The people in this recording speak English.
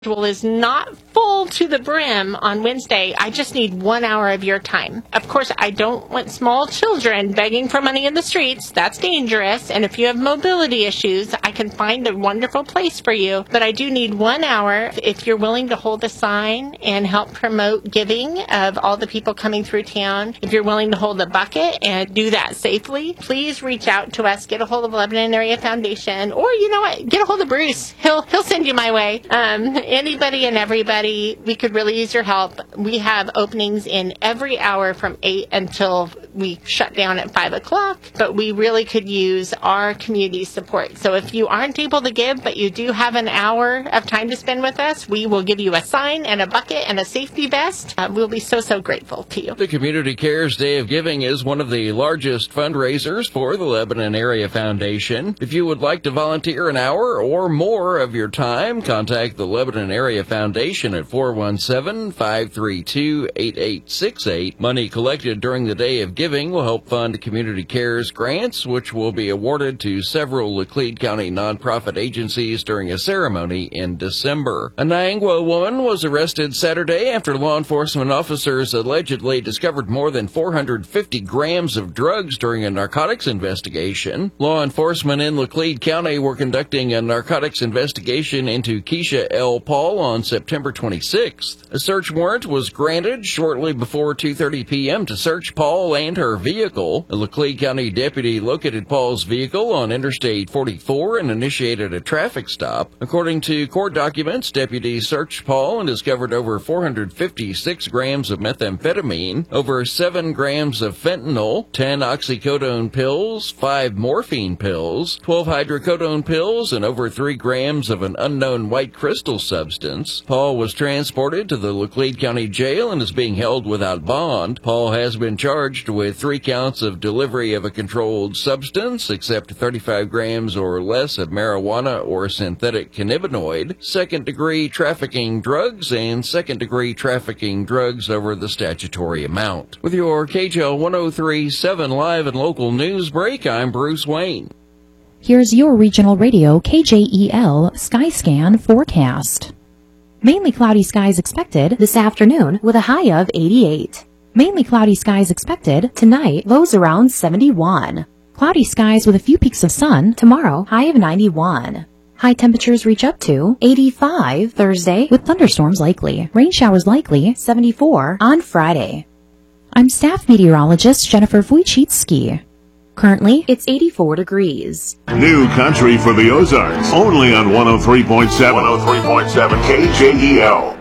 is not full to the brim on Wednesday. I just need 1 hour of your time. Of course, I don't want small children begging for money in the streets. That's dangerous. And if you have mobility issues, I can find a wonderful place for you. But I do need 1 hour. If you're willing to hold a sign and help promote giving of all the people coming through town, if you're willing to hold a bucket and do that safely, please reach out to us. Get a hold of Lebanon Area Foundation, or you know what? Get a hold of Bruce. He'll send you my way. Anybody and everybody, we could really use your help. We have openings in every hour from 8 until we shut down at 5 o'clock, but we really could use our community support. So if you aren't able to give, but you do have an hour of time to spend with us, we will give you a sign and a bucket and a safety vest. We'll be so grateful to you. The Community Cares Day of Giving is one of the largest fundraisers for the Lebanon Area Foundation. If you would like to volunteer an hour or more of your time, contact the Lebanon Area Foundation at 417-532-8868. Money collected during the Day of Giving will help fund Community Cares grants, which will be awarded to several Laclede County nonprofit agencies during a ceremony in December. A Niangua woman was arrested Saturday after law enforcement officers allegedly discovered more than 450 grams of drugs during a narcotics investigation. Law enforcement in Laclede County were conducting a narcotics investigation into Keisha L. Paul on September 26th. A search warrant was granted shortly before 2:30 p.m. to search Paul and her vehicle. A Laclede County deputy located Paul's vehicle on Interstate 44 and initiated a traffic stop. According to court documents, deputies searched Paul and discovered over 456 grams of methamphetamine, over 7 grams of fentanyl, 10 oxycodone pills, 5 morphine pills, 12 hydrocodone pills, and over 3 grams of an unknown white crystal substance. Paul was transported to the Laclede County Jail and is being held without bond. Paul has been charged with 3 counts of delivery of a controlled substance, except 35 grams or less of marijuana or synthetic cannabinoid, second-degree trafficking drugs, and second-degree trafficking drugs over the statutory amount. With your KJL 103.7 live and local news break, I'm Bruce Wayne. Here's your regional radio KJEL Skyscan forecast. Mainly cloudy skies expected this afternoon with a high of 88. Mainly cloudy skies expected tonight, lows around 71. Cloudy skies with a few peaks of sun tomorrow, high of 91. High temperatures reach up to 85 Thursday with thunderstorms likely. Rain showers likely, 74 on Friday. I'm staff meteorologist Jennifer Wojcicki. Currently, it's 84 degrees. New country for the Ozarks, only on 103.7 KJEL.